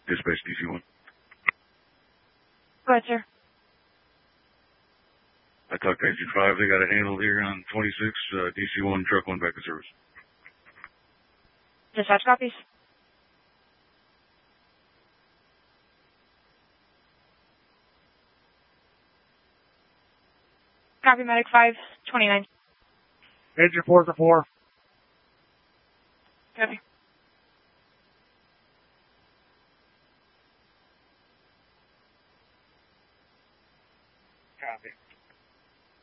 Dispatch DC-1. Go ahead, sir. I talked to Engine 5. They got it handled here on 26. DC-1, truck 1 back to service. Dispatch copies. Copy, medic 529. Engine 4-4. Copy. Copy.